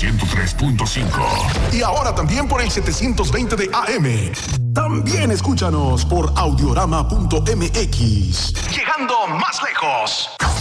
103.5. Y ahora también por el 720 de AM. También escúchanos por audiorama.mx. Llegando más lejos.